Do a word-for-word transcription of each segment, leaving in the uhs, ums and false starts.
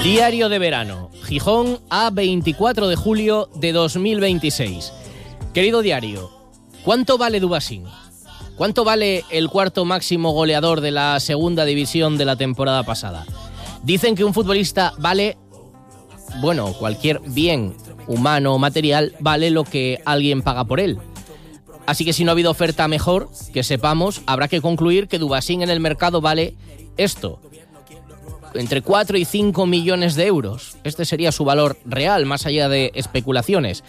Diario de verano, Gijón, a veinticuatro de julio de dos mil veintiséis. Querido diario, ¿cuánto vale Dubasín? ¿Cuánto vale el cuarto máximo goleador de la segunda división de la temporada pasada? Dicen que un futbolista vale, bueno, cualquier bien humano o material vale lo que alguien paga por él. Así que si no ha habido oferta mejor, que sepamos, habrá que concluir que Dubasín en el mercado vale esto: entre cuatro y cinco millones de euros. Este sería su valor real, más allá de especulaciones.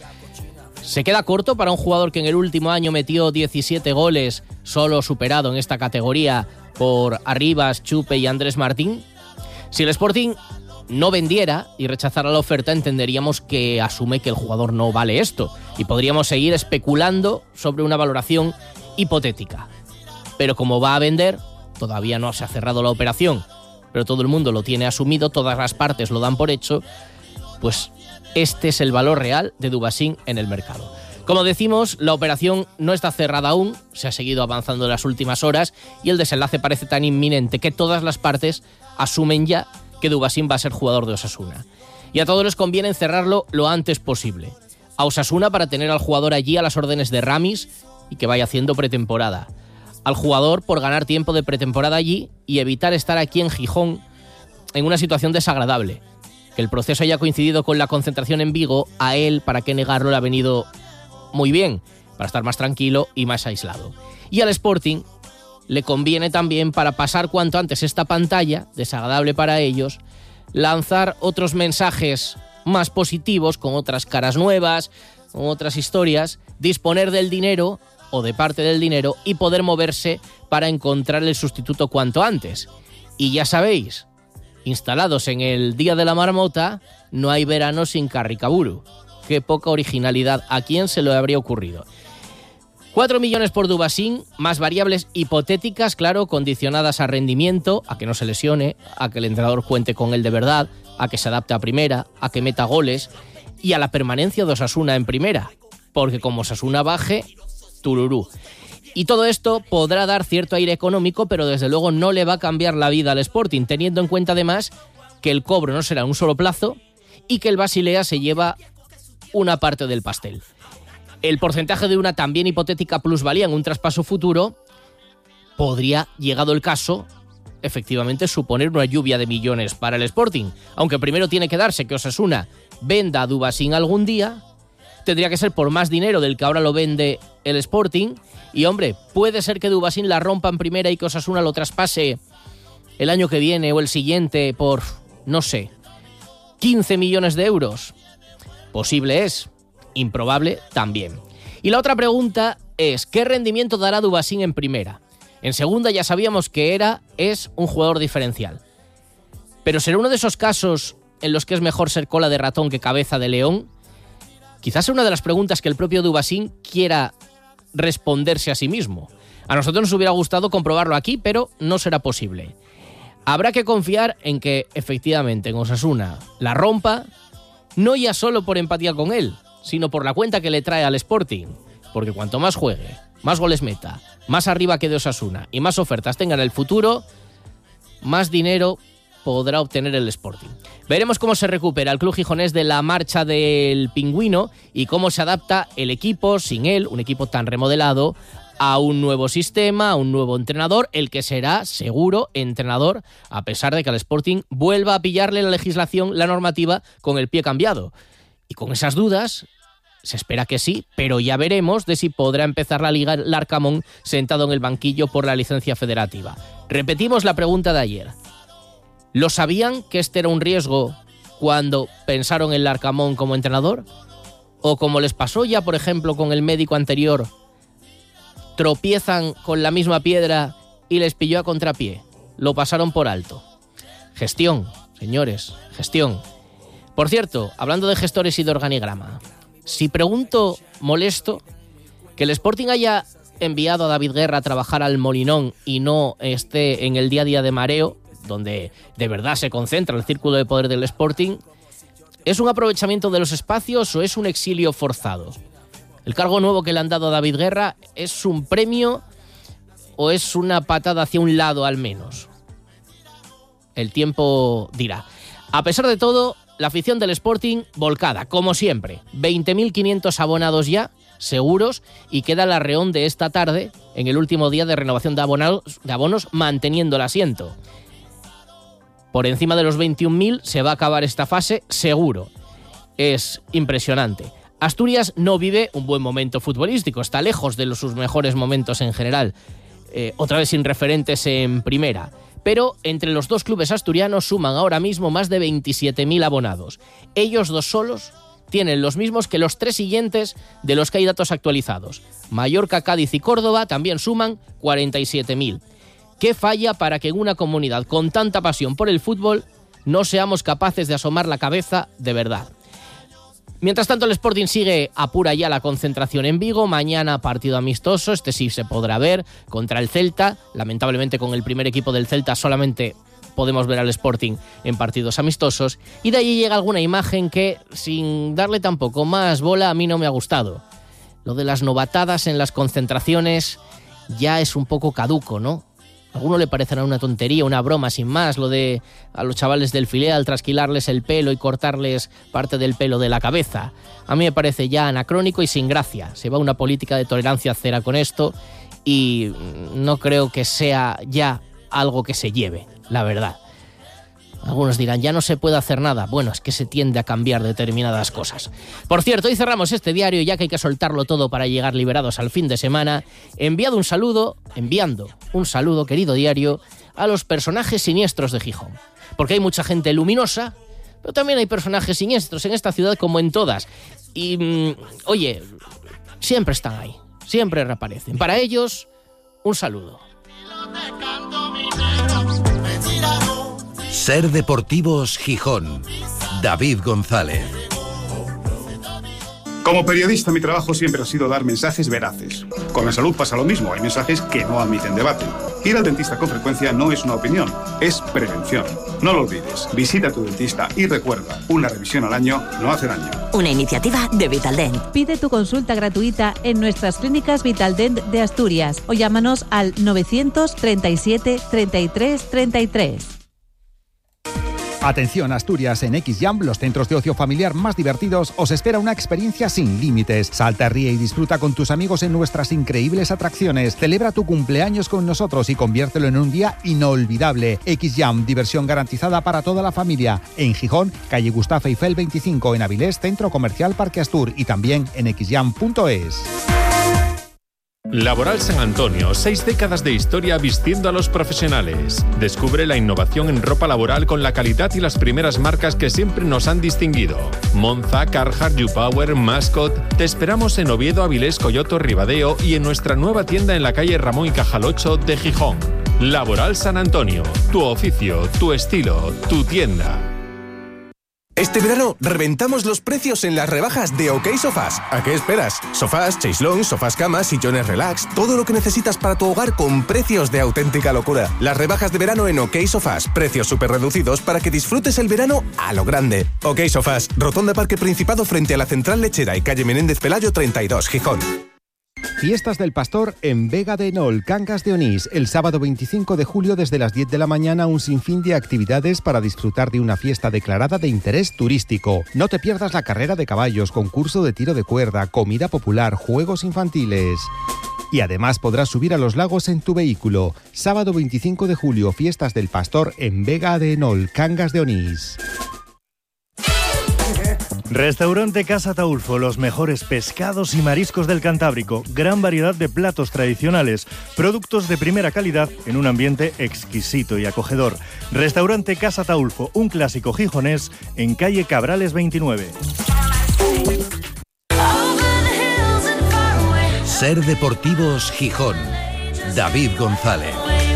Se queda corto para un jugador que en el último año metió diecisiete goles, solo superado en esta categoría por Arribas, Chupe y Andrés Martín. Si el Sporting no vendiera y rechazara la oferta, entenderíamos que asume que el jugador no vale esto y podríamos seguir especulando sobre una valoración hipotética. Pero como va a vender, todavía no se ha cerrado la operación, pero todo el mundo lo tiene asumido, todas las partes lo dan por hecho, pues este es el valor real de Dubasín en el mercado. Como decimos, la operación no está cerrada aún, se ha seguido avanzando en las últimas horas y el desenlace parece tan inminente que todas las partes asumen ya que Dubasín va a ser jugador de Osasuna. Y a todos les conviene cerrarlo lo antes posible. A Osasuna para tener al jugador allí a las órdenes de Ramis y que vaya haciendo pretemporada. Al jugador por ganar tiempo de pretemporada allí y evitar estar aquí en Gijón en una situación desagradable. Que el proceso haya coincidido con la concentración en Vigo, a él, para qué negarlo, le ha venido muy bien, para estar más tranquilo y más aislado. Y al Sporting le conviene también para pasar cuanto antes esta pantalla, desagradable para ellos, lanzar otros mensajes más positivos, con otras caras nuevas, con otras historias, disponer del dinero o de parte del dinero y poder moverse para encontrar el sustituto cuanto antes. Y ya sabéis, instalados en el Día de la Marmota, no hay verano sin Carricaburu. Qué poca originalidad, ¿a quién se le habría ocurrido? Cuatro millones por Dubasín, más variables hipotéticas, claro, condicionadas a rendimiento, a que no se lesione, a que el entrenador cuente con él de verdad, a que se adapte a primera, a que meta goles y a la permanencia de Osasuna en primera, porque como Osasuna baje, tururú. Y todo esto podrá dar cierto aire económico, pero desde luego no le va a cambiar la vida al Sporting, teniendo en cuenta además que el cobro no será un solo plazo y que el Basilea se lleva una parte del pastel. El porcentaje de una también hipotética plusvalía en un traspaso futuro podría, llegado el caso, efectivamente suponer una lluvia de millones para el Sporting. Aunque primero tiene que darse que Osasuna venda a Dubasín algún día, tendría que ser por más dinero del que ahora lo vende el Sporting. Y hombre, puede ser que Dubasín la rompa en primera y que Osasuna lo traspase el año que viene o el siguiente por, no sé, quince millones de euros. Posible es, improbable también. Y la otra pregunta es, ¿qué rendimiento dará Dubasín en primera? En segunda ya sabíamos que era, es un jugador diferencial. Pero ¿será uno de esos casos en los que es mejor ser cola de ratón que cabeza de león? Quizás sea una de las preguntas que el propio Dubasín quiera responderse a sí mismo. A nosotros nos hubiera gustado comprobarlo aquí, pero no será posible. Habrá que confiar en que efectivamente en Osasuna la rompa, no ya solo por empatía con él, sino por la cuenta que le trae al Sporting. Porque cuanto más juegue, más goles meta, más arriba quede Osasuna y más ofertas tenga en el futuro, más dinero podrá obtener el Sporting. Veremos cómo se recupera el club gijonés de la marcha del Pingüino y cómo se adapta el equipo, sin él, un equipo tan remodelado, a un nuevo sistema, a un nuevo entrenador, el que será, seguro, entrenador, a pesar de que al Sporting vuelva a pillarle la legislación, la normativa, con el pie cambiado. Y con esas dudas, se espera que sí, pero ya veremos de si podrá empezar la Liga el Arcamón sentado en el banquillo por la licencia federativa. Repetimos la pregunta de ayer. ¿Lo sabían que este era un riesgo cuando pensaron en Larcamón como entrenador? ¿O como les pasó ya, por ejemplo, con el médico anterior, tropiezan con la misma piedra y les pilló a contrapié? Lo pasaron por alto. Gestión, señores, gestión. Por cierto, hablando de gestores y de organigrama, si pregunto molesto que el Sporting haya enviado a David Guerra a trabajar al Molinón y no esté en el día a día de Mareo, donde de verdad se concentra el círculo de poder del Sporting, ¿es un aprovechamiento de los espacios o es un exilio forzado? ¿El cargo nuevo que le han dado a David Guerra es un premio o es una patada hacia un lado al menos? El tiempo dirá. A pesar de todo, la afición del Sporting volcada, como siempre. veinte mil quinientos abonados ya, seguros, y queda la reón de esta tarde, en el último día de renovación de abonos, de abonos manteniendo el asiento. Por encima de los veintiún mil se va a acabar esta fase, seguro. Es impresionante. Asturias no vive un buen momento futbolístico, está lejos de los, sus mejores momentos en general. Eh, otra vez sin referentes en primera. Pero entre los dos clubes asturianos suman ahora mismo más de veintisiete mil abonados. Ellos dos solos tienen los mismos que los tres siguientes de los que hay datos actualizados. Mallorca, Cádiz y Córdoba también suman cuarenta y siete mil. ¿Qué falla para que en una comunidad con tanta pasión por el fútbol no seamos capaces de asomar la cabeza de verdad? Mientras tanto, el Sporting sigue apura ya la concentración en Vigo. Mañana partido amistoso, este sí se podrá ver, contra el Celta. Lamentablemente con el primer equipo del Celta solamente podemos ver al Sporting en partidos amistosos. Y de allí llega alguna imagen que, sin darle tampoco más bola, a mí no me ha gustado. Lo de las novatadas en las concentraciones ya es un poco caduco, ¿no? A alguno le parecerá una tontería, una broma sin más, lo de a los chavales del filial trasquilarles el pelo y cortarles parte del pelo de la cabeza. A mí me parece ya anacrónico y sin gracia. Se va una política de tolerancia cero con esto y no creo que sea ya algo que se lleve, la verdad. Algunos dirán, ya no se puede hacer nada. Bueno, es que se tiende a cambiar determinadas cosas. Por cierto, hoy cerramos este diario, ya que hay que soltarlo todo para llegar liberados al fin de semana. Enviado un saludo, enviando un saludo, querido diario, a los personajes siniestros de Gijón. Porque hay mucha gente luminosa, pero también hay personajes siniestros en esta ciudad como en todas. Y, mmm, oye, siempre están ahí, siempre reaparecen. Para ellos, un saludo. Ser Deportivos Gijón. David González. Como periodista, mi trabajo siempre ha sido dar mensajes veraces. Con la salud pasa lo mismo, hay mensajes que no admiten debate. Ir al dentista con frecuencia no es una opinión, es prevención. No lo olvides, visita a tu dentista y recuerda, una revisión al año no hace daño. Una iniciativa de Vitaldent. Pide tu consulta gratuita en nuestras clínicas Vitaldent de Asturias o llámanos al novecientos treinta y siete treinta y tres treinta y tres. Atención Asturias, en X-Jam, los centros de ocio familiar más divertidos, os espera una experiencia sin límites. Salta, ríe y disfruta con tus amigos en nuestras increíbles atracciones. Celebra tu cumpleaños con nosotros y conviértelo en un día inolvidable. X-Jam, diversión garantizada para toda la familia. En Gijón, calle Gustavo Eiffel veinticinco, en Avilés, Centro Comercial Parque Astur, y también en x jam punto es. Laboral San Antonio, seis décadas de historia vistiendo a los profesionales. Descubre la innovación en ropa laboral con la calidad y las primeras marcas que siempre nos han distinguido. Monza, Carhartt, YouPower, Mascot. Te esperamos en Oviedo, Avilés, Coyoto, Ribadeo y en nuestra nueva tienda en la calle Ramón y Cajal ocho de Gijón. Laboral San Antonio, tu oficio, tu estilo, tu tienda. Este verano reventamos los precios en las rebajas de OK Sofás. ¿A qué esperas? Sofás, chaislón, sofás camas, sillones relax, todo lo que necesitas para tu hogar con precios de auténtica locura. Las rebajas de verano en OK Sofás, precios súper reducidos para que disfrutes el verano a lo grande. OK Sofás, Rotonda Parque Principado frente a la Central Lechera y calle Menéndez Pelayo treinta y dos, Gijón. Fiestas del Pastor en Vega de Nol, Cangas de Onís. El sábado veinticinco de julio desde las diez de la mañana un sinfín de actividades para disfrutar de una fiesta declarada de interés turístico. No te pierdas la carrera de caballos, concurso de tiro de cuerda, comida popular, juegos infantiles. Y además podrás subir a los lagos en tu vehículo. Sábado veinticinco de julio, Fiestas del Pastor en Vega de Nol, Cangas de Onís. Restaurante Casa Taulfo, los mejores pescados y mariscos del Cantábrico, gran variedad de platos tradicionales, productos de primera calidad en un ambiente exquisito y acogedor. Restaurante Casa Taulfo, un clásico gijonés en calle Cabrales veintinueve. Ser Deportivos Gijón. David González.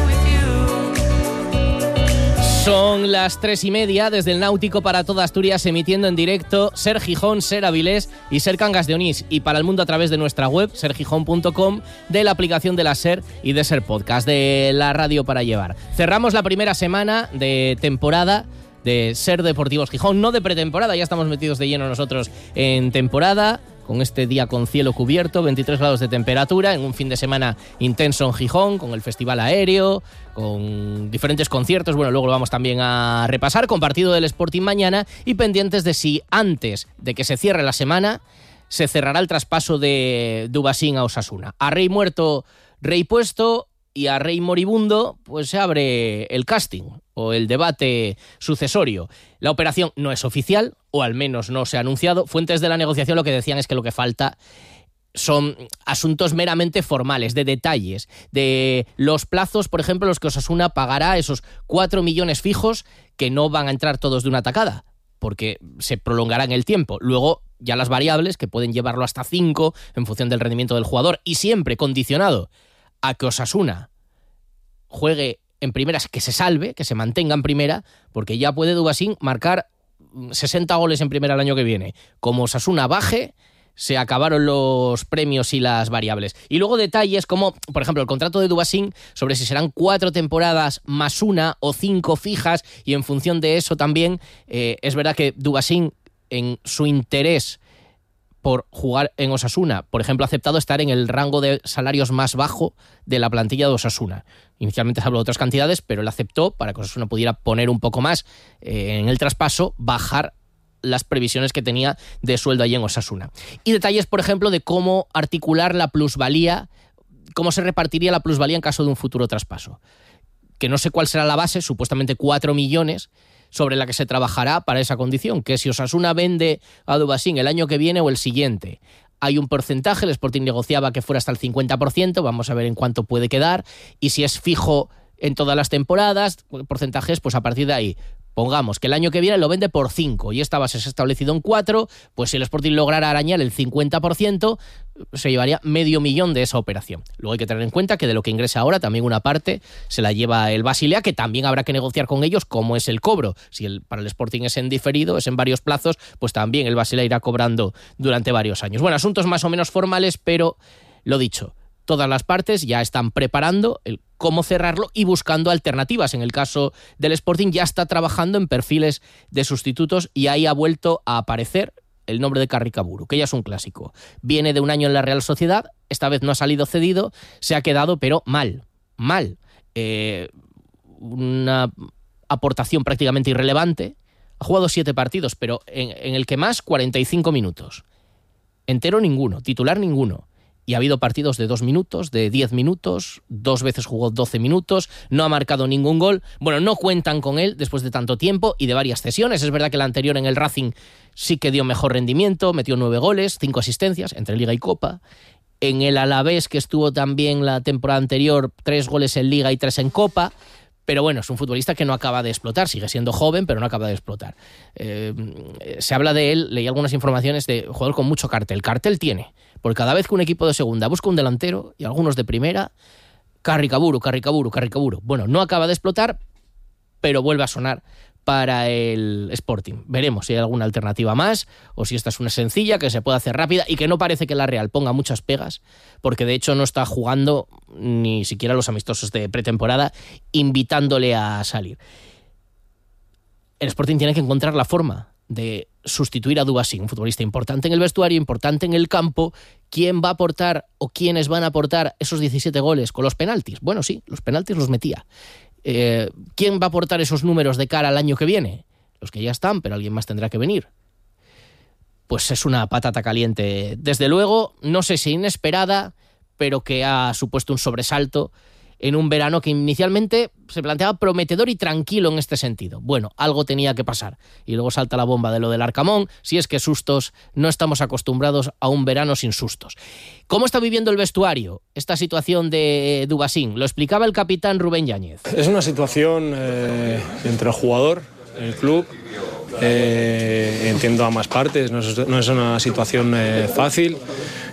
Son las tres y media desde el Náutico para toda Asturias, emitiendo en directo Ser Gijón, Ser Avilés y Ser Cangas de Onís, y para el mundo a través de nuestra web ser gijón punto com, de la aplicación de la Ser y de Ser Podcast, de la radio para llevar. Cerramos la primera semana de temporada de Ser Deportivos Gijón, no de pretemporada, ya estamos metidos de lleno nosotros en temporada, con este día con cielo cubierto, veintitrés grados de temperatura, en un fin de semana intenso en Gijón, con el Festival Aéreo, con diferentes conciertos. Bueno, luego lo vamos también a repasar, con partido del Sporting mañana y pendientes de si antes de que se cierre la semana se cerrará el traspaso de Dubasín a Osasuna. A rey muerto, rey puesto, y a rey moribundo, pues se abre el casting o el debate sucesorio. La operación no es oficial, o al menos no se ha anunciado. Fuentes de la negociación lo que decían es que lo que falta son asuntos meramente formales, de detalles, de los plazos, por ejemplo, los que Osasuna pagará esos cuatro millones fijos que no van a entrar todos de una tacada, porque se prolongará en el tiempo. Luego, ya las variables, que pueden llevarlo hasta cinco en función del rendimiento del jugador, y siempre condicionado a que Osasuna juegue en primeras, que se salve, que se mantenga en primera, porque ya puede Dubasín marcar sesenta goles en primera el año que viene. Como Osasuna baje, se acabaron los premios y las variables. Y luego detalles como, por ejemplo, el contrato de Dubasín, sobre si serán cuatro temporadas más una o cinco fijas, y en función de eso también, eh, es verdad que Dubasín, en su interés por jugar en Osasuna, por ejemplo, ha aceptado estar en el rango de salarios más bajo de la plantilla de Osasuna. Inicialmente se habló de otras cantidades, pero él aceptó, para que Osasuna pudiera poner un poco más eh, en el traspaso, bajar las previsiones que tenía de sueldo allí en Osasuna. Y detalles, por ejemplo, de cómo articular la plusvalía, cómo se repartiría la plusvalía en caso de un futuro traspaso. Que no sé cuál será la base, supuestamente cuatro millones, sobre la que se trabajará para esa condición, que si Osasuna vende a Dubasín el año que viene o el siguiente, hay un porcentaje, el Sporting negociaba que fuera hasta el cincuenta por ciento, vamos a ver en cuánto puede quedar, y si es fijo en todas las temporadas, porcentajes, pues a partir de ahí. Pongamos que el año que viene lo vende por cinco y esta base se ha establecido en cuatro, pues si el Sporting lograra arañar el cincuenta por ciento, se llevaría medio millón de esa operación. Luego hay que tener en cuenta que de lo que ingresa ahora, también una parte se la lleva el Basilea, que también habrá que negociar con ellos cómo es el cobro. Si el, para el Sporting es en diferido, es en varios plazos, pues también el Basilea irá cobrando durante varios años. Bueno, asuntos más o menos formales, pero lo dicho, todas las partes ya están preparando el cómo cerrarlo y buscando alternativas. En el caso del Sporting ya está trabajando en perfiles de sustitutos y ahí ha vuelto a aparecer el nombre de Carricaburu, que ya es un clásico. Viene de un año en la Real Sociedad, esta vez no ha salido cedido, se ha quedado pero mal, mal. Eh, una aportación prácticamente irrelevante. Ha jugado siete partidos, pero en, en el que más, cuarenta y cinco minutos. Entero ninguno, titular ninguno. Y ha habido partidos de dos minutos, de diez minutos, dos veces jugó doce minutos, no ha marcado ningún gol. Bueno, no cuentan con él después de tanto tiempo y de varias cesiones. Es verdad que la anterior en el Racing sí que dio mejor rendimiento, metió nueve goles, cinco asistencias entre Liga y Copa. En el Alavés, que estuvo también la temporada anterior, tres goles en Liga y tres en Copa. Pero bueno, es un futbolista que no acaba de explotar, sigue siendo joven, pero no acaba de explotar. Eh, se habla de él, leí algunas informaciones de jugador con mucho cartel. Cartel tiene, porque cada vez que un equipo de segunda busca un delantero, y algunos de primera, Carricaburu, Carricaburu, Carricaburu. Bueno, no acaba de explotar, pero vuelve a sonar para el Sporting. Veremos si hay alguna alternativa más o si esta es una sencilla que se puede hacer rápida y que no parece que la Real ponga muchas pegas, porque de hecho no está jugando ni siquiera los amistosos de pretemporada invitándole a salir. El Sporting tiene que encontrar la forma de sustituir a Dubasín, un futbolista importante en el vestuario, importante en el campo. ¿Quién va a aportar o quiénes van a aportar esos diecisiete goles con los penaltis? Bueno, sí, los penaltis los metía. Eh, ¿Quién va a aportar esos números de cara al año que viene? Los que ya están, pero alguien más tendrá que venir. Pues es una patata caliente. Desde luego, no sé si inesperada, pero que ha supuesto un sobresalto en un verano que inicialmente se planteaba prometedor y tranquilo en este sentido. Bueno, algo tenía que pasar. Y luego salta la bomba de lo del Arcamón. Si es que sustos, no estamos acostumbrados a un verano sin sustos. ¿Cómo está viviendo el vestuario esta situación de Dubasín? Lo explicaba el capitán Rubén Yáñez. Es una situación eh, entre el jugador, el club. Eh, entiendo a ambas partes, no es, no es una situación eh, fácil.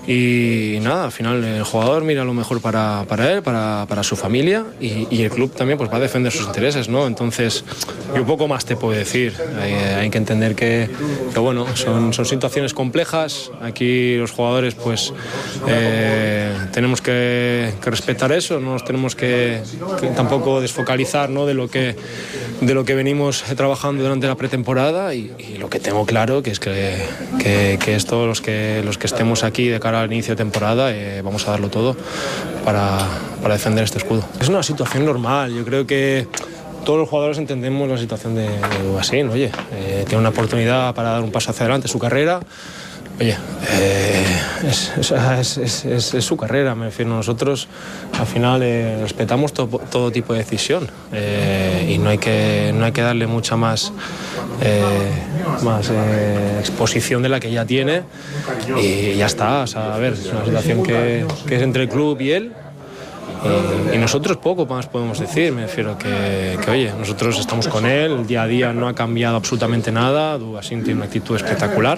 y nada, al final el jugador mira lo mejor para, para él, para, para su familia y, y el club también pues va a defender sus intereses, ¿no? Entonces yo poco más te puedo decir, hay, hay que entender que, que bueno, son, son situaciones complejas, aquí los jugadores pues eh, tenemos que, que respetar eso, no nos tenemos que, que tampoco desfocalizar, ¿no? de, lo que, de lo que venimos trabajando durante la pretemporada y, y lo que tengo claro que es que, que, que esto, los que, los que estemos aquí de cara al inicio de temporada eh, vamos a darlo todo para, para defender este escudo. Es una situación normal, yo creo que todos los jugadores entendemos la situación de, de Dubasín, oye, eh, tiene una oportunidad para dar un paso hacia adelante en su carrera. Oye, eh, es, es, es, es, es su carrera, me refiero. Nosotros al final eh, respetamos to, todo tipo de decisión eh, y no hay que, no hay que darle mucha más, eh, más eh, exposición de la que ya tiene y ya está. O sea, a ver, es una situación que, que es entre el club y él. Y, y nosotros poco más podemos decir, me refiero que, que, oye, nosotros estamos con él, el día a día no ha cambiado absolutamente nada, Dubasín tiene una actitud espectacular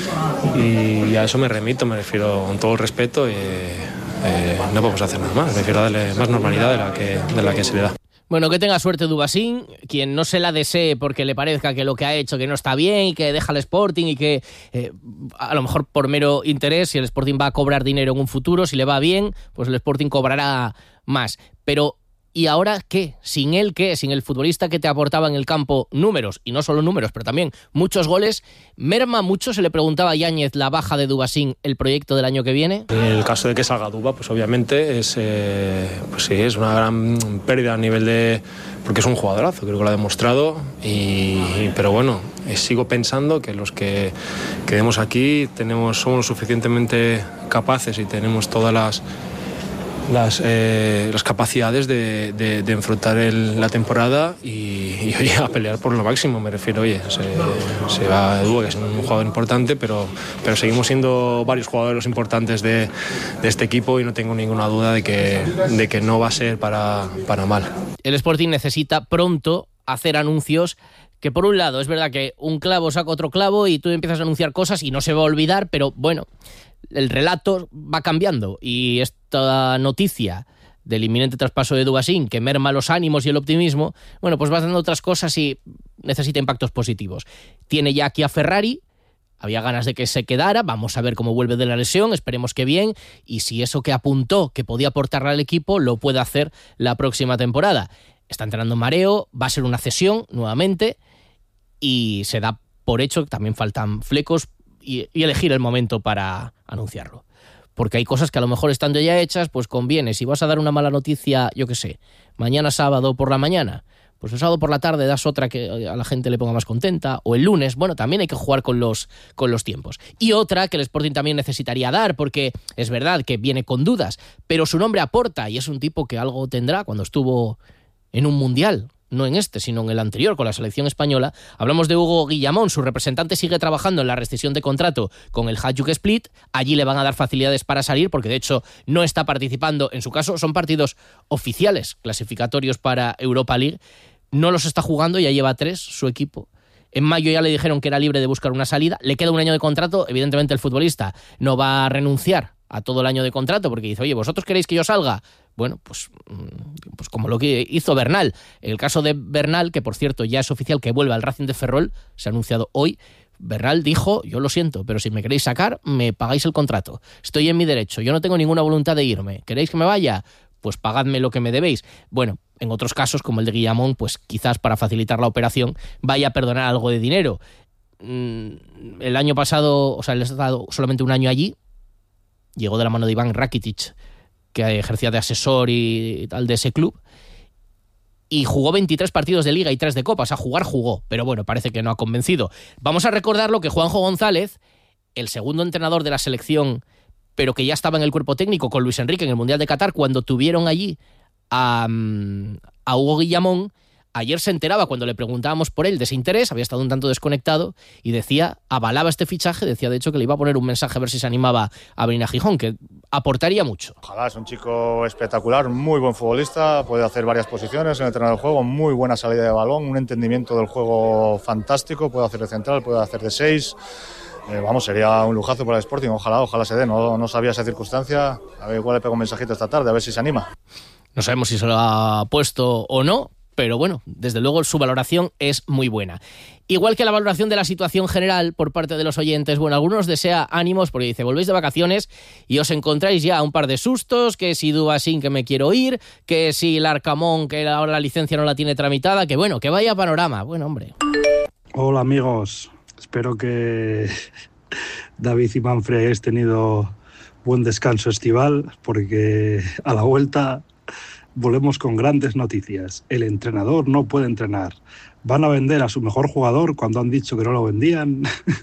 y a eso me remito, me refiero con todo el respeto y eh, no podemos hacer nada más, me refiero a darle más normalidad de la que, de la que se le da. Bueno, que tenga suerte Dubasín, quien no se la desee porque le parezca que lo que ha hecho que no está bien y que deja el Sporting y que eh, a lo mejor por mero interés, si el Sporting va a cobrar dinero en un futuro, si le va bien, pues el Sporting cobrará más. Pero ¿y ahora qué? ¿Sin él qué? Sin el futbolista que te aportaba en el campo números, y no solo números, pero también muchos goles, ¿merma mucho? Se le preguntaba a Yáñez la baja de Dubasín, el proyecto del año que viene. En el caso de que salga Duba, pues obviamente es, eh, pues sí, es una gran pérdida a nivel de... porque es un jugadorazo, creo que lo ha demostrado, y, pero bueno, eh, sigo pensando que los que quedemos aquí tenemos, somos suficientemente capaces y tenemos todas las... Las, eh, las capacidades de, de, de enfrentar el, la temporada y, y oye, a pelear por lo máximo, me refiero, oye, se, se va Edu, que es un jugador importante, pero, pero seguimos siendo varios jugadores importantes de, de este equipo y no tengo ninguna duda de que, de que no va a ser para, para mal. El Sporting necesita pronto hacer anuncios que, por un lado, es verdad que un clavo saca otro clavo y tú empiezas a anunciar cosas y no se va a olvidar, pero bueno, el relato va cambiando y esta noticia del inminente traspaso de Dubasín, que merma los ánimos y el optimismo, bueno, pues va dando otras cosas y necesita impactos positivos. Tiene ya aquí a Ferrari, había ganas de que se quedara, vamos a ver cómo vuelve de la lesión, esperemos que bien, y si eso que apuntó que podía aportarle al equipo lo puede hacer la próxima temporada. Está entrenando mareo, va a ser una cesión nuevamente y se da por hecho que también faltan flecos y, y elegir el momento para anunciarlo. Porque hay cosas que a lo mejor estando ya hechas, pues conviene. Si vas a dar una mala noticia, yo qué sé, mañana sábado por la mañana, pues el sábado por la tarde das otra que a la gente le ponga más contenta, o el lunes, bueno, también hay que jugar con los, con los tiempos. Y otra que el Sporting también necesitaría dar, porque es verdad que viene con dudas, pero su nombre aporta y es un tipo que algo tendrá cuando estuvo en un mundial. No en este, sino en el anterior, con la selección española. Hablamos de Hugo Guillamón, su representante sigue trabajando en la rescisión de contrato con el Hajduk Split, allí le van a dar facilidades para salir, porque de hecho no está participando, en su caso son partidos oficiales, clasificatorios para Europa League, no los está jugando, ya lleva tres su equipo. En mayo ya le dijeron que era libre de buscar una salida, le queda un año de contrato, evidentemente el futbolista no va a renunciar a todo el año de contrato, porque dice, oye, ¿vosotros queréis que yo salga? Bueno, pues, pues como lo que hizo Bernal. El caso de Bernal, que por cierto ya es oficial que vuelve al Racing de Ferrol, se ha anunciado hoy, Bernal dijo, yo lo siento, pero si me queréis sacar, me pagáis el contrato. Estoy en mi derecho, yo no tengo ninguna voluntad de irme. ¿Queréis que me vaya? Pues pagadme lo que me debéis. Bueno, en otros casos, como el de Guillamón, pues quizás para facilitar la operación vaya a perdonar algo de dinero. El año pasado, o sea, él ha estado solamente un año allí, llegó de la mano de Iván Rakitic, que ejercía de asesor y tal de ese club, y jugó veintitrés partidos de Liga y tres de Copa. O sea, jugar jugó, pero bueno, parece que no ha convencido. Vamos a recordar lo que Juanjo González, el segundo entrenador de la selección, pero que ya estaba en el cuerpo técnico con Luis Enrique en el Mundial de Qatar, cuando tuvieron allí a, a Hugo Guillamón, ayer se enteraba cuando le preguntábamos por él de ese interés, había estado un tanto desconectado y decía, avalaba este fichaje, decía de hecho que le iba a poner un mensaje a ver si se animaba a venir a Gijón, que aportaría mucho. Ojalá, es un chico espectacular, muy buen futbolista, puede hacer varias posiciones en el terreno del juego, muy buena salida de balón, un entendimiento del juego fantástico, puede hacer de central, puede hacer de seis. Eh, vamos, sería un lujazo para el Sporting, ojalá, ojalá se dé, no, no sabía esa circunstancia, a ver, igual le pego un mensajito esta tarde, a ver si se anima. No sabemos si se lo ha puesto o no, pero bueno, desde luego su valoración es muy buena. Igual que la valoración de la situación general por parte de los oyentes, bueno, algunos desea ánimos porque dice, volvéis de vacaciones y os encontráis ya un par de sustos, que si Dubasín que me quiero ir, que si el Arcamón que ahora la licencia no la tiene tramitada, que bueno, que vaya panorama. Bueno, hombre. Hola amigos, espero que David y Manfred hayáis tenido buen descanso estival porque a la vuelta volvemos con grandes noticias. El entrenador no puede entrenar. Van a vender a su mejor jugador cuando han dicho que no lo vendían.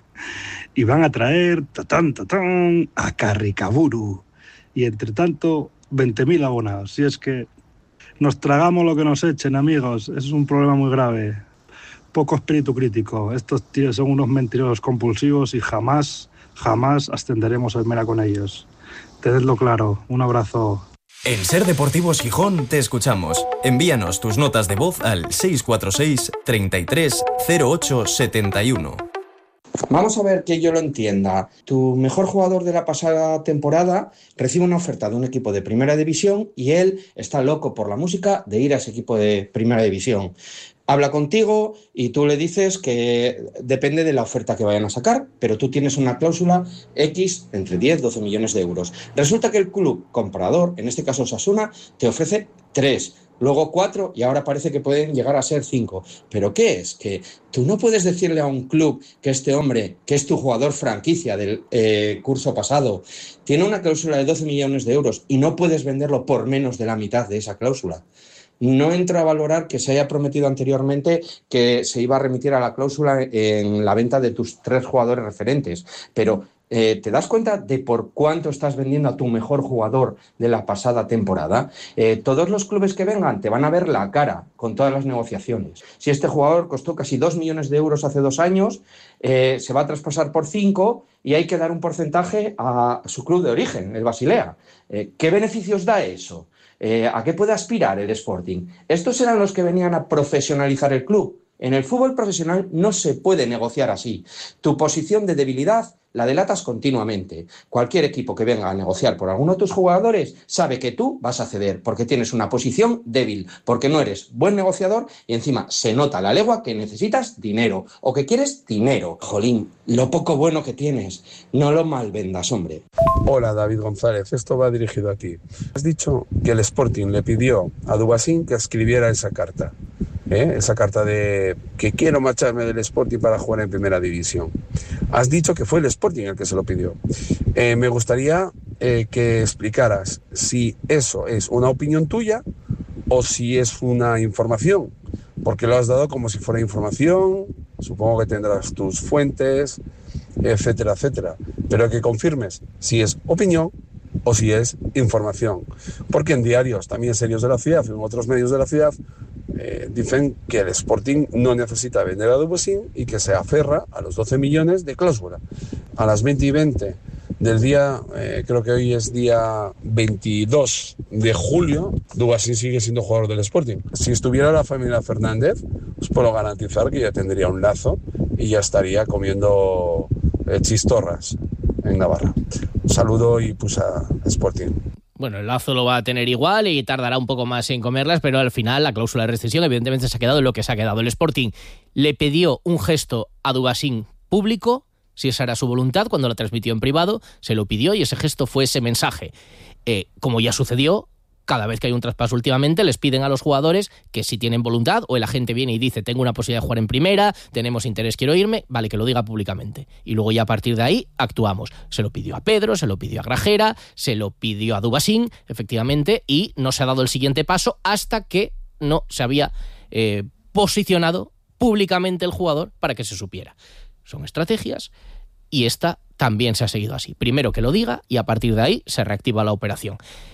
Y van a traer tatán, tatán, a Carricaburu. Y entre tanto, veinte mil abonados. Si es que nos tragamos lo que nos echen, amigos. Es un problema muy grave. Poco espíritu crítico. Estos tíos son unos mentirosos compulsivos y jamás, jamás ascenderemos a Mera con ellos. Tenedlo claro. Un abrazo. En Ser Deportivos Gijón te escuchamos. Envíanos tus notas de voz al seis cuatro seis, treinta y tres, cero ocho setenta y uno. Vamos a ver que yo lo entienda. Tu mejor jugador de la pasada temporada recibe una oferta de un equipo de primera división y él está loco por la música de ir a ese equipo de primera división. Habla contigo y tú le dices que depende de la oferta que vayan a sacar, pero tú tienes una cláusula X entre diez, doce millones de euros. Resulta que el club comprador, en este caso Osasuna, te ofrece tres, luego cuatro y ahora parece que pueden llegar a ser cinco. ¿Pero qué es? Que tú no puedes decirle a un club que este hombre, que es tu jugador franquicia del eh, curso pasado, tiene una cláusula de doce millones de euros y no puedes venderlo por menos de la mitad de esa cláusula. No entro a valorar que se haya prometido anteriormente que se iba a remitir a la cláusula en la venta de tus tres jugadores referentes, pero eh, ¿te das cuenta de por cuánto estás vendiendo a tu mejor jugador de la pasada temporada? Eh, todos los clubes que vengan te van a ver la cara con todas las negociaciones. Si este jugador costó casi dos millones de euros hace dos años, eh, se va a traspasar por cinco y hay que dar un porcentaje a su club de origen, el Basilea. Eh, ¿Qué beneficios da eso? Eh, ¿A qué puede aspirar el Sporting? Estos eran los que venían a profesionalizar el club. En el fútbol profesional no se puede negociar así. Tu posición de debilidad la delatas continuamente. Cualquier equipo que venga a negociar por alguno de tus jugadores sabe que tú vas a ceder porque tienes una posición débil, porque no eres buen negociador y encima se nota a la legua que necesitas dinero o que quieres dinero. Jolín, lo poco bueno que tienes, no lo malvendas, hombre. Hola David González, esto va dirigido a ti. Has dicho que el Sporting le pidió a Dubasín que escribiera esa carta. ¿Eh? Esa carta de que quiero marcharme del Sporting para jugar en primera división. Has dicho que fue el Sporting el que se lo pidió. Eh, me gustaría eh, que explicaras si eso es una opinión tuya o si es una información, porque lo has dado como si fuera información, supongo que tendrás tus fuentes, etcétera, etcétera, pero que confirmes si es opinión o si es información, porque en diarios también serios de la ciudad, en otros medios de la ciudad, eh, dicen que el Sporting no necesita vender a Dubasín y que se aferra a los doce millones de cláusula. A las veinte y veinte del día, eh, creo que hoy es día veintidós de julio, Dubasín sigue siendo jugador del Sporting. Si estuviera la familia Fernández, os puedo garantizar que ya tendría un lazo y ya estaría comiendo eh, chistorras en Navarra. Un saludo y pues a Sporting. Bueno, el lazo lo va a tener igual y tardará un poco más en comerlas, pero al final la cláusula de rescisión evidentemente se ha quedado en lo que se ha quedado. El Sporting le pidió un gesto a Dubasín público, si esa era su voluntad, cuando la transmitió en privado, se lo pidió y ese gesto fue ese mensaje. Eh, como ya sucedió, cada vez que hay un traspaso últimamente les piden a los jugadores que si tienen voluntad o el agente viene y dice tengo una posibilidad de jugar en primera, tenemos interés, quiero irme, vale, que lo diga públicamente. Y luego ya a partir de ahí actuamos. Se lo pidió a Pedro, se lo pidió a Grajera, se lo pidió a Dubasín, efectivamente, y no se ha dado el siguiente paso hasta que no se había eh, posicionado públicamente el jugador para que se supiera. Son estrategias y esta también se ha seguido así. Primero que lo diga y a partir de ahí se reactiva la operación.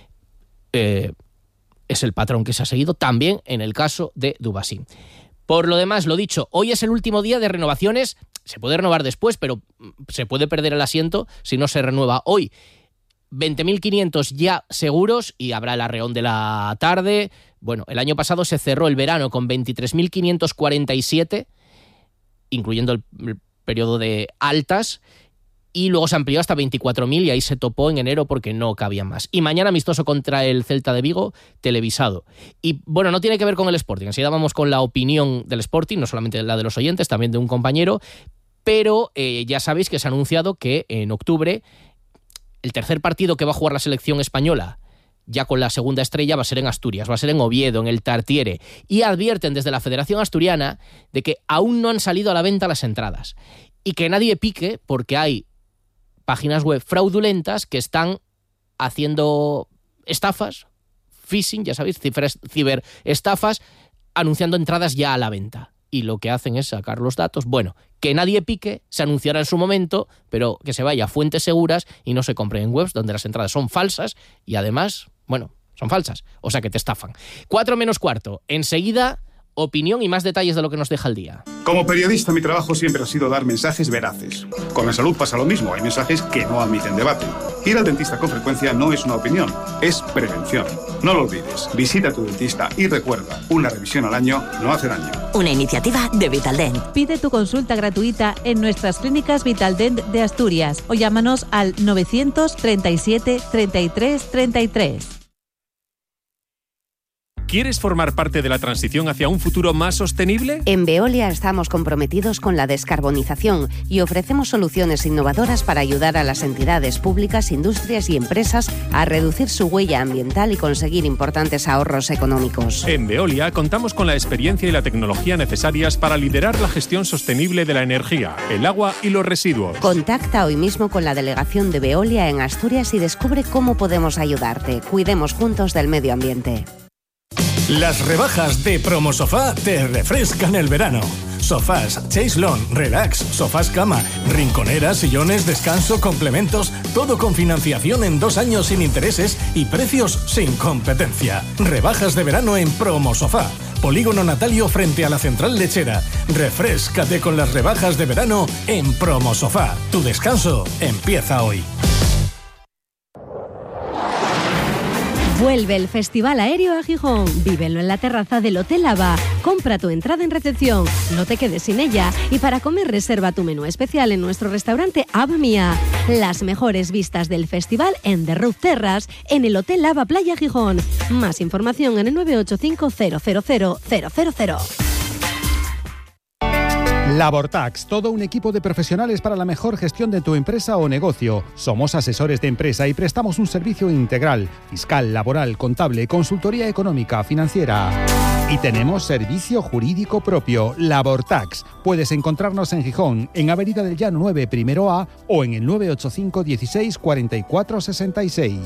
Eh, es el patrón que se ha seguido también en el caso de Dubasín. Por lo demás, lo dicho, hoy es el último día de renovaciones. Se puede renovar después, pero se puede perder el asiento si no se renueva hoy. veinte mil quinientos ya seguros y habrá el arreón de la tarde. Bueno, el año pasado se cerró el verano con veintitrés mil quinientos cuarenta y siete, incluyendo el, el periodo de altas, y luego se amplió hasta veinticuatro mil y ahí se topó en enero porque no cabía más. Y mañana amistoso contra el Celta de Vigo, televisado. Y bueno, no tiene que ver con el Sporting, así vamos con la opinión del Sporting, no solamente la de los oyentes, también de un compañero, pero eh, ya sabéis que se ha anunciado que en octubre el tercer partido que va a jugar la selección española, ya con la segunda estrella, va a ser en Asturias, va a ser en Oviedo, en el Tartiere. Y advierten desde la Federación Asturiana de que aún no han salido a la venta las entradas. Y que nadie pique porque hay páginas web fraudulentas que están haciendo estafas, phishing, ya sabéis, ciberestafas, anunciando entradas ya a la venta. Y lo que hacen es sacar los datos. Bueno, que nadie pique, se anunciará en su momento, pero que se vaya a fuentes seguras y no se compre en webs donde las entradas son falsas y además, bueno, son falsas, o sea que te estafan. Cuatro menos cuarto. Enseguida, opinión y más detalles de lo que nos deja el día. Como periodista, mi trabajo siempre ha sido dar mensajes veraces. Con la salud pasa lo mismo, hay mensajes que no admiten debate. Ir al dentista con frecuencia no es una opinión, es prevención. No lo olvides, visita a tu dentista y recuerda, una revisión al año no hace daño. Una iniciativa de Vitaldent. Pide tu consulta gratuita en nuestras clínicas Vitaldent de Asturias o llámanos al novecientos treinta y siete treinta y tres treinta y tres. ¿Quieres formar parte de la transición hacia un futuro más sostenible? En Veolia estamos comprometidos con la descarbonización y ofrecemos soluciones innovadoras para ayudar a las entidades públicas, industrias y empresas a reducir su huella ambiental y conseguir importantes ahorros económicos. En Veolia contamos con la experiencia y la tecnología necesarias para liderar la gestión sostenible de la energía, el agua y los residuos. Contacta hoy mismo con la delegación de Veolia en Asturias y descubre cómo podemos ayudarte. Cuidemos juntos del medio ambiente. Las rebajas de Promosofá te refrescan el verano. Sofás, chaiselón, relax, sofás cama, rinconeras, sillones, descanso, complementos, todo con financiación en dos años sin intereses y precios sin competencia. Rebajas de verano en Promosofá. Polígono Natalio frente a la Central Lechera. Refréscate con las rebajas de verano en Promosofá. Tu descanso empieza hoy. Vuelve el Festival Aéreo a Gijón. Vívelo en la terraza del Hotel Lava. Compra tu entrada en recepción, no te quedes sin ella. Y para comer reserva tu menú especial en nuestro restaurante Ava Mía. Las mejores vistas del festival en The Roof Terrace en el Hotel Lava Playa Gijón. Más información en el nueve ocho cinco cero cero cero cero cero cero. Labortax, todo un equipo de profesionales para la mejor gestión de tu empresa o negocio. Somos asesores de empresa y prestamos un servicio integral, fiscal, laboral, contable, consultoría económica, financiera. Y tenemos servicio jurídico propio, Labortax. Puedes encontrarnos en Gijón, en Avenida del Llano nueve, primero A, o en el nueve ocho cinco dieciséis cuarenta y cuatro sesenta y seis.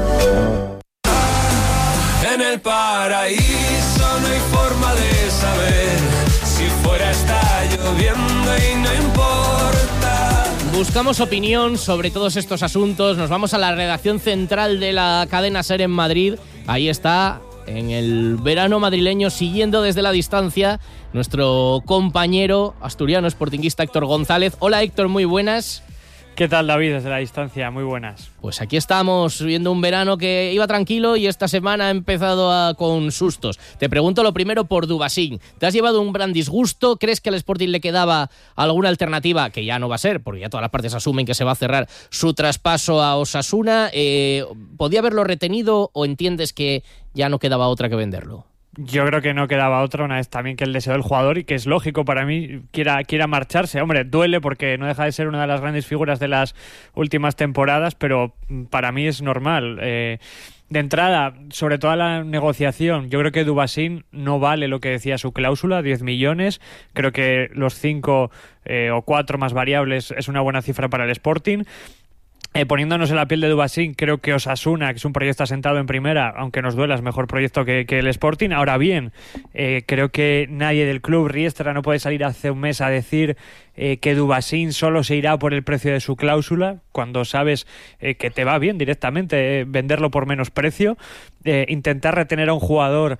En el paraíso no hay forma de saber si fuera está lloviendo y no importa. Buscamos opinión sobre todos estos asuntos. Nos vamos a la redacción central de la cadena SER en Madrid. Ahí está, en el verano madrileño, siguiendo desde la distancia, nuestro compañero asturiano sportinguista Héctor González. Hola Héctor, muy buenas. ¿Qué tal, David, desde la distancia? Muy buenas. Pues aquí estamos viendo un verano que iba tranquilo y esta semana ha empezado a, con sustos. Te pregunto lo primero por Dubasín. ¿Te has llevado un gran disgusto? ¿Crees que al Sporting le quedaba alguna alternativa? Que ya no va a ser, porque ya todas las partes asumen que se va a cerrar su traspaso a Osasuna. Eh, ¿Podía haberlo retenido o entiendes que ya no quedaba otra que venderlo? Yo creo que no quedaba otra, una vez también que el deseo del jugador y que es lógico para mí quiera, quiera marcharse. Hombre, duele porque no deja de ser una de las grandes figuras de las últimas temporadas, pero para mí es normal. Eh, de entrada, sobre toda la negociación, yo creo que Dubasín no vale lo que decía su cláusula, diez millones. Creo que los cinco eh, o cuatro más variables es una buena cifra para el Sporting. Eh, poniéndonos en la piel de Dubasín, creo que Osasuna, que es un proyecto asentado en primera, aunque nos duela, es mejor proyecto que, que el Sporting. Ahora bien, eh, creo que nadie del club, Riestra, no puede salir hace un mes a decir eh, que Dubasín solo se irá por el precio de su cláusula, cuando sabes eh, que te va bien directamente eh, venderlo por menos precio. Eh, intentar retener a un jugador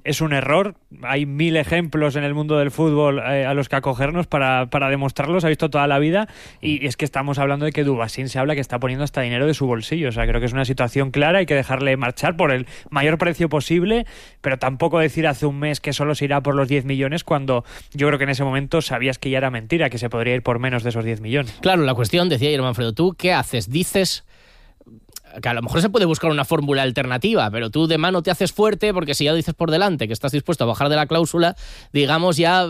es un error. Hay mil ejemplos en el mundo del fútbol eh, a los que acogernos para, para demostrarlo, se ha visto toda la vida, y es que estamos hablando de que Dubasín se habla que está poniendo hasta dinero de su bolsillo. O sea, creo que es una situación clara, hay que dejarle marchar por el mayor precio posible, pero tampoco decir hace un mes que solo se irá por los diez millones cuando yo creo que en ese momento sabías que ya era mentira, que se podría ir por menos de esos diez millones. Claro, la cuestión, decía ayer Manfredo, ¿tú qué haces? Dices que a lo mejor se puede buscar una fórmula alternativa, pero tú de mano te haces fuerte porque si ya dices por delante que estás dispuesto a bajar de la cláusula, digamos, ya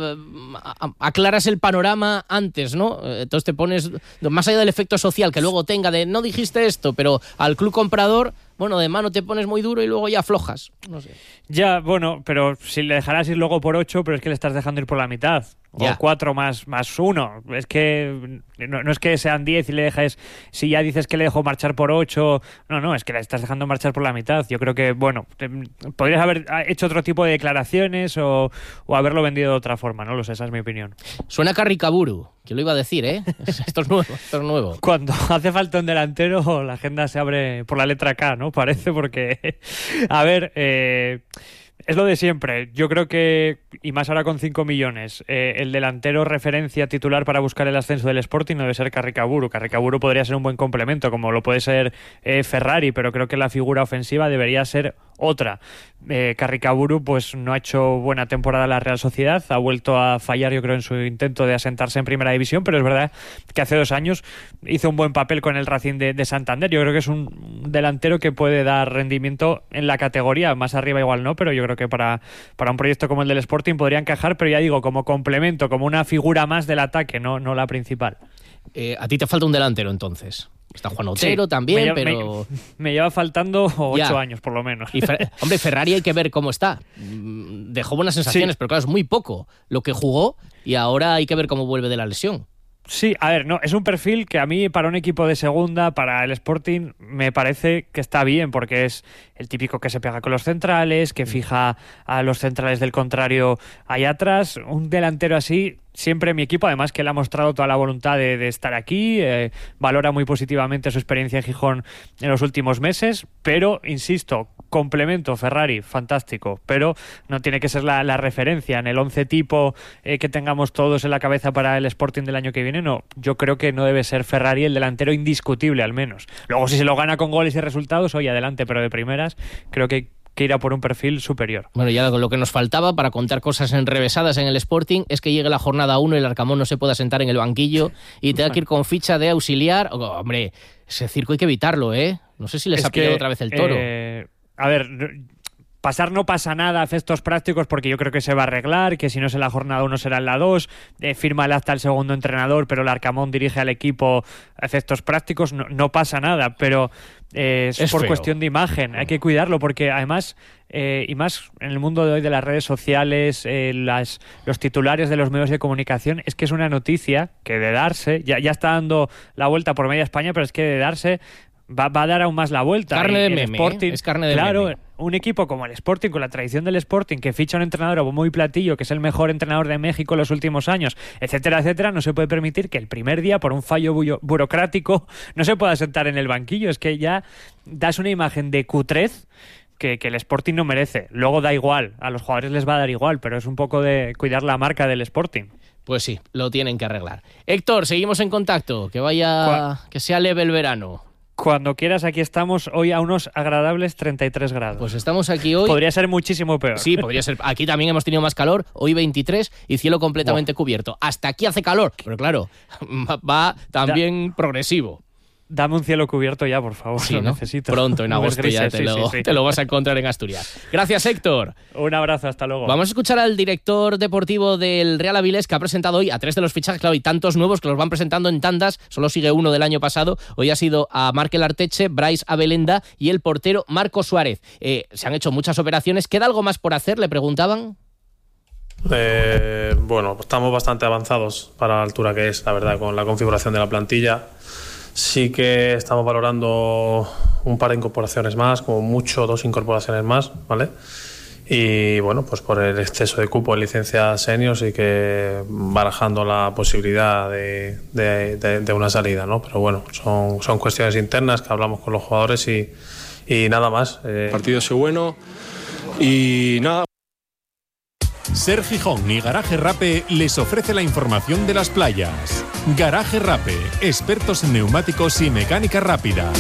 aclaras el panorama antes, ¿no? Entonces te pones, más allá del efecto social que luego tenga de no dijiste esto, pero al club comprador, bueno, de mano te pones muy duro y luego ya aflojas, no sé. Ya, bueno, pero si le dejarás ir luego por ocho, pero es que le estás dejando ir por la mitad. Ya. O cuatro más, más uno. Es que no, no es que sean diez y le dejes, si ya dices que le dejo marchar por ocho, no, no, es que le estás dejando marchar por la mitad. Yo creo que, bueno, te, podrías haber hecho otro tipo de declaraciones o, o haberlo vendido de otra forma, no lo sé, esa es mi opinión. Suena Carricaburu, que lo iba a decir, ¿eh? Esto es nuevo, esto es nuevo. Cuando hace falta un delantero, la agenda se abre por la letra K, ¿no? Parece, porque, a ver, eh... es lo de siempre. Yo creo que, y más ahora con cinco millones, eh, el delantero referencia titular para buscar el ascenso del Sporting no debe ser Carricaburu. Carricaburu podría ser un buen complemento, como lo puede ser eh, Ferrari, pero creo que la figura ofensiva debería ser otra. Eh, Carricaburu pues no ha hecho buena temporada en la Real Sociedad, ha vuelto a fallar yo creo en su intento de asentarse en Primera División, pero es verdad que hace dos años hizo un buen papel con el Racing de, de Santander. Yo creo que es un delantero que puede dar rendimiento en la categoría, más arriba igual no, pero yo creo que para, para un proyecto como el del Sporting podría encajar, pero ya digo, como complemento, como una figura más del ataque, no, no la principal. Eh, a ti te falta un delantero entonces. Está Juan Otero sí, también, me lleva, pero... Me, me lleva faltando ocho ya. años, por lo menos. Y Fer... Hombre, Ferrari hay que ver cómo está. Dejó buenas sensaciones, sí. pero claro, es muy poco lo que jugó y ahora hay que ver cómo vuelve de la lesión. Sí, a ver, no, es un perfil que a mí para un equipo de segunda, para el Sporting, me parece que está bien, porque es el típico que se pega con los centrales, que fija a los centrales del contrario allá atrás. Un delantero así, siempre mi equipo, además que él ha mostrado toda la voluntad de, de estar aquí, eh, valora muy positivamente su experiencia en Gijón en los últimos meses, pero, insisto, complemento, Ferrari, fantástico, pero no tiene que ser la, la referencia en el once tipo eh, que tengamos todos en la cabeza para el Sporting del año que viene. No, yo creo que no debe ser Ferrari el delantero indiscutible, al menos. Luego, si se lo gana con goles y resultados, oye, adelante, pero de primeras creo que que irá por un perfil superior. Bueno, ya lo que nos faltaba para contar cosas enrevesadas en el Sporting es que llegue la jornada uno y el Arcamón no se pueda sentar en el banquillo y tenga que ir con ficha de auxiliar. Oh, hombre, ese circo hay que evitarlo, ¿eh? No sé si les es ha pillado que, otra vez el toro. Eh, a ver... Pasar no pasa nada a efectos prácticos porque yo creo que se va a arreglar, que si no es en la jornada uno será en la dos, eh, firma el acta el segundo entrenador, pero el Arcamón dirige al equipo a efectos prácticos, no, no pasa nada, pero eh, es, es por feo. Cuestión de imagen, hay que cuidarlo porque además, eh, y más en el mundo de hoy de las redes sociales, eh, las, los titulares de los medios de comunicación, es que es una noticia que de darse, ya, ya está dando la vuelta por media España, pero es que de darse... Va, va a dar aún más la vuelta. Carne de y meme, Sporting, ¿eh? Es carne de claro, meme. Un equipo como el Sporting, con la tradición del Sporting, que ficha a un entrenador a bombo y platillo, que es el mejor entrenador de México en los últimos años, etcétera, etcétera, no se puede permitir que el primer día, por un fallo bu- burocrático, no se pueda sentar en el banquillo. Es que ya das una imagen de cutrez que, que el Sporting no merece. Luego da igual, a los jugadores les va a dar igual, pero es un poco de cuidar la marca del Sporting. Pues sí, lo tienen que arreglar. Héctor, seguimos en contacto. Que vaya, ¿Cuál? Que sea leve el verano. Cuando quieras, aquí estamos hoy a unos agradables treinta y tres grados. Pues estamos aquí hoy... Podría ser muchísimo peor. Sí, podría ser. Aquí también hemos tenido más calor, hoy veintitrés y cielo completamente wow. cubierto. Hasta aquí hace calor, pero claro, va también da, progresivo. Dame un cielo cubierto ya, por favor, sí, lo ¿no? necesito. Pronto, en agosto grises, ya te, sí, lo, sí, sí. te lo vas a encontrar en Asturias. Gracias, Héctor. Un abrazo, hasta luego. Vamos a escuchar al director deportivo del Real Avilés, que ha presentado hoy a tres de los fichajes. Claro, hay tantos nuevos que los van presentando en tandas, solo sigue uno del año pasado. Hoy ha sido a Markel Arteche, Bryce Abelenda y el portero Marco Suárez. Eh, se han hecho muchas operaciones. ¿Queda algo más por hacer? Le preguntaban. Eh, bueno, estamos bastante avanzados para la altura que es, la verdad, con la configuración de la plantilla. Sí que estamos valorando un par de incorporaciones más, como mucho dos incorporaciones más, ¿vale? Y bueno, pues por el exceso de cupo en licencias senior sí que barajando la posibilidad de, de, de, de una salida, ¿no? Pero bueno, son, son cuestiones internas que hablamos con los jugadores y, y nada más. Eh. El partido ha sido bueno y nada. Ser Gijón y Garaje Rape les ofrece la información de las playas. Garaje Rape, expertos en neumáticos y mecánica rápida.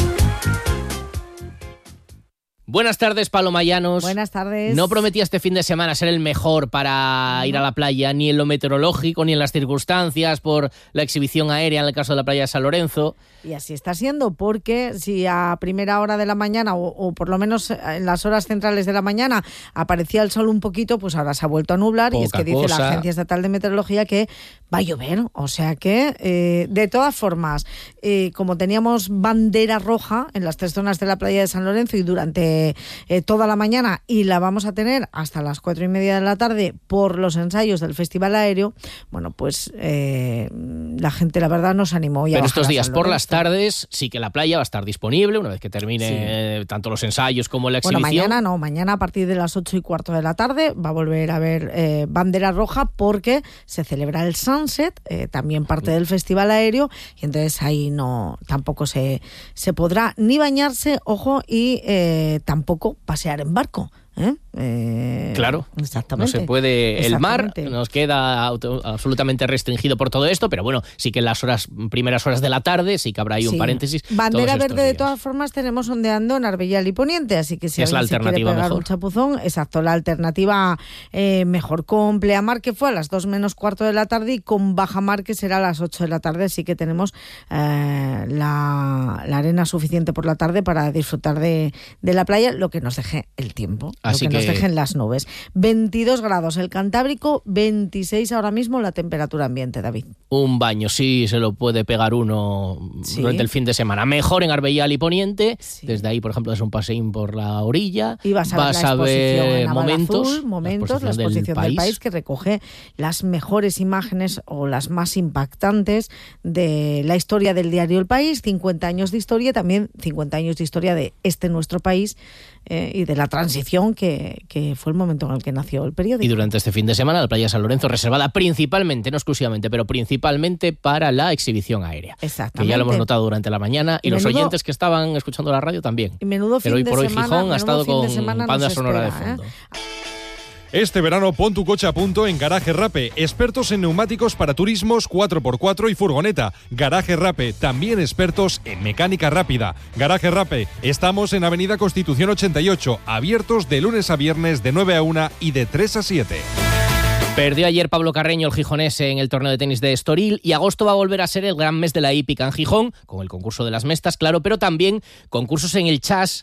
Buenas tardes, palomayanos. Buenas tardes. No prometía este fin de semana ser el mejor para ir a la playa, ni en lo meteorológico, ni en las circunstancias, por la exhibición aérea en el caso de la playa de San Lorenzo. Y así está siendo, porque si a primera hora de la mañana, o, o por lo menos en las horas centrales de la mañana, aparecía el sol un poquito, pues ahora se ha vuelto a nublar. Poca y es que dice cosa. La Agencia Estatal de Meteorología que va a llover. O sea que, eh, de todas formas, eh, como teníamos bandera roja en las tres zonas de la playa de San Lorenzo y durante Eh, toda la mañana, y la vamos a tener hasta las cuatro y media de la tarde por los ensayos del Festival Aéreo, bueno, pues eh, la gente, la verdad, nos animó. Pero estos días por las tardes sí que la playa va a estar disponible una vez que termine sí. tanto los ensayos como la exhibición. Bueno, mañana no, mañana a partir de las ocho y cuarto de la tarde va a volver a haber eh, bandera roja porque se celebra el Sunset, eh, también parte del Festival Aéreo, y entonces ahí no tampoco se, se podrá ni bañarse, ojo, y eh, tampoco pasear en barco. ¿Eh? Eh, claro, exactamente. No se puede. El mar nos queda auto, absolutamente restringido por todo esto, pero bueno, sí que en las horas primeras horas de la tarde sí que habrá ahí sí. un paréntesis. Bandera verde días. De todas formas tenemos ondeando en Arbellal y Poniente, así que si es alguien la alternativa se quiere pegar mejor. Un chapuzón, exacto, la alternativa eh, mejor, con pleamar que fue a las dos menos cuarto de la tarde y con bajamar que será a las ocho de la tarde, así que tenemos eh, la, la arena suficiente por la tarde para disfrutar de, de la playa, lo que nos deje el tiempo. Así lo que, que nos dejen las nubes. veintidós grados el Cantábrico, veintiséis ahora mismo la temperatura ambiente, David. Un baño, sí, se lo puede pegar uno sí. durante el fin de semana. Mejor en Arbellal y Poniente. Sí. Desde ahí, por ejemplo, es un paseín por la orilla. Y vas a ver, vas la a ver en momentos, Azul, momentos, la exposición, la exposición del, del, país. del país que recoge las mejores imágenes o las más impactantes de la historia del diario El País. cincuenta años de historia, también cincuenta años de historia de este nuestro país eh, y de la transición que, que fue el momento en el que nació el periódico. Y durante este fin de semana la playa de San Lorenzo reservada principalmente, no exclusivamente, pero principalmente para la exhibición aérea. Exactamente. Que ya lo hemos notado durante la mañana y, y los menudo, oyentes que estaban escuchando la radio también. Y menudo fin pero hoy por hoy semana, Gijón ha estado con banda sonora espera, de fondo. ¿eh? Este verano pon tu coche a punto en Garaje Rape, expertos en neumáticos para turismos cuatro por cuatro y furgoneta. Garaje Rape, también expertos en mecánica rápida. Garaje Rape, estamos en Avenida Constitución ochenta y ocho, abiertos de lunes a viernes de nueve a una y de tres a siete. Perdió ayer Pablo Carreño, el gijonés, en el torneo de tenis de Estoril, y agosto va a volver a ser el gran mes de la hípica en Gijón, con el concurso de las Mestas, claro, pero también concursos en el Chas,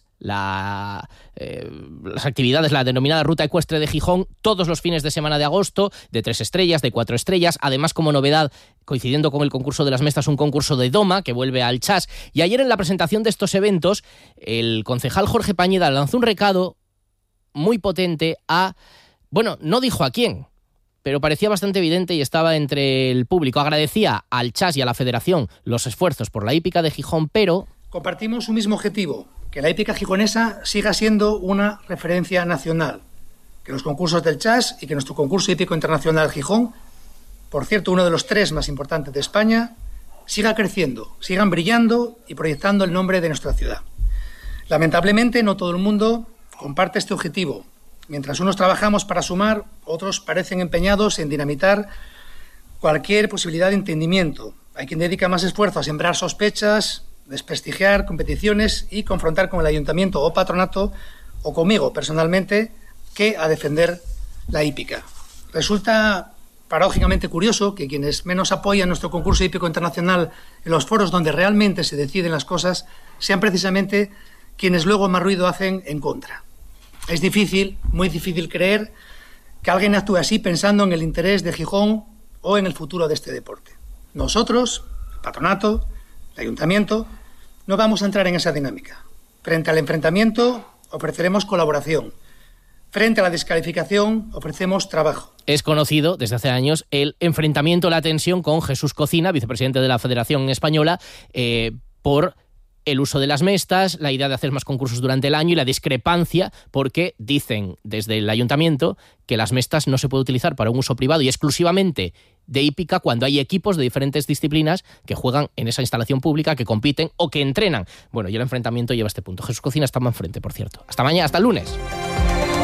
la, eh, las actividades, la denominada Ruta Ecuestre de Gijón, todos los fines de semana de agosto, de tres estrellas, de cuatro estrellas, además como novedad, coincidiendo con el concurso de las Mestas, un concurso de doma que vuelve al Chas. Y ayer en la presentación de estos eventos, el concejal Jorge Pañeda lanzó un recado muy potente a, bueno, no dijo a quién, pero parecía bastante evidente y estaba entre el público. Agradecía al Chas y a la Federación los esfuerzos por la hípica de Gijón, pero compartimos un mismo objetivo, que la hípica gijonesa siga siendo una referencia nacional, que los concursos del Chas y que nuestro concurso hípico internacional Gijón, por cierto uno de los tres más importantes de España, siga creciendo, sigan brillando y proyectando el nombre de nuestra ciudad. Lamentablemente no todo el mundo comparte este objetivo. Mientras unos trabajamos para sumar, otros parecen empeñados en dinamitar cualquier posibilidad de entendimiento. Hay quien dedica más esfuerzo a sembrar sospechas, desprestigiar competiciones y confrontar con el ayuntamiento o patronato, o conmigo personalmente, que a defender la hípica. Resulta paradójicamente curioso que quienes menos apoyan nuestro concurso hípico internacional en los foros donde realmente se deciden las cosas sean precisamente quienes luego más ruido hacen en contra. Es difícil, muy difícil creer que alguien actúe así pensando en el interés de Gijón o en el futuro de este deporte. Nosotros, el patronato, el ayuntamiento, no vamos a entrar en esa dinámica. Frente al enfrentamiento ofreceremos colaboración. Frente a la descalificación ofrecemos trabajo. Es conocido desde hace años el enfrentamiento, la tensión con Jesús Cocina, vicepresidente de la Federación Española, eh, por el uso de las mestas, la idea de hacer más concursos durante el año y la discrepancia porque dicen desde el ayuntamiento que las mestas no se puede utilizar para un uso privado y exclusivamente de hípica cuando hay equipos de diferentes disciplinas que juegan en esa instalación pública, que compiten o que entrenan. Bueno, y el enfrentamiento lleva a este punto. Jesús Cocina está más enfrente, por cierto. Hasta mañana, hasta el lunes.